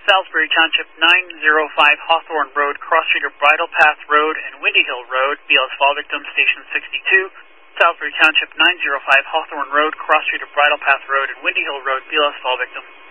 Salisbury Township 905 Hawthorne Road, cross street of Bridle Path Road and Windy Hill Road, BLS fall victim, Station 62. Salisbury Township 905 Hawthorne Road, cross street of Bridle Path Road and Windy Hill Road, BLS fall victim.